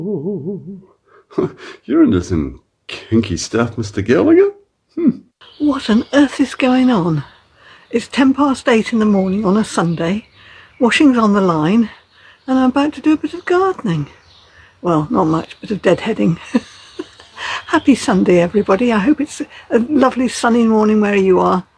Oh, you're into some kinky stuff, Mr. Gallagher. What on earth is going on? It's 8:10 in the morning on a Sunday, washing's on the line, and I'm about to do a bit of gardening. Well, not much, bit of deadheading. Happy Sunday, everybody. I hope it's a lovely sunny morning where you are.